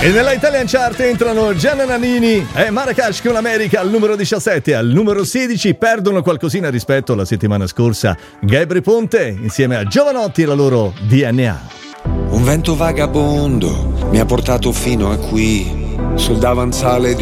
E nella Italian Chart entrano Gianna Nannini e Marracash con America al numero 17. Al numero 16 perdono qualcosina rispetto alla settimana scorsa Gabry Ponte insieme a Giovanotti e la loro DNA. Un vento vagabondo mi ha portato fino a qui, sul davanzale di